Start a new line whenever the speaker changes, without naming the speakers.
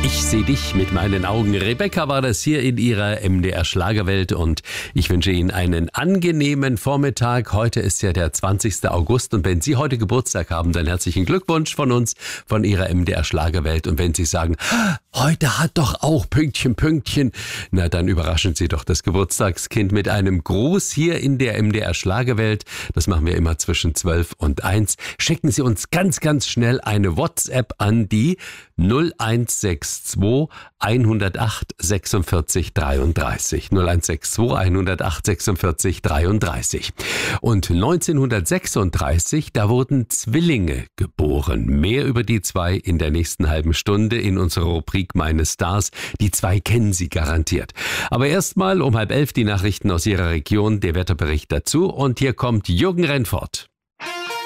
Ich sehe dich mit meinen Augen. Rebecca war das hier in ihrer MDR Schlagerwelt und ich wünsche Ihnen einen angenehmen Vormittag. Heute ist ja der 20. August und wenn Sie heute Geburtstag haben, dann herzlichen Glückwunsch von uns, von Ihrer MDR Schlagerwelt. Und wenn Sie sagen, heute hat doch auch Pünktchen, na dann überraschen Sie doch das Geburtstagskind mit einem Gruß hier in der MDR Schlagerwelt. Das machen wir immer zwischen 12 und 1. Schicken Sie uns ganz schnell eine WhatsApp an die 0162 108 46 33. 0162 108 46 33. Und 1936, da wurden Zwillinge geboren. Mehr über die zwei in der nächsten halben Stunde in unserer Rubrik Meine Stars. Die zwei kennen Sie garantiert. Aber erstmal um 10:30 die Nachrichten aus Ihrer Region, der Wetterbericht dazu. Und hier kommt Jürgen Rennfort.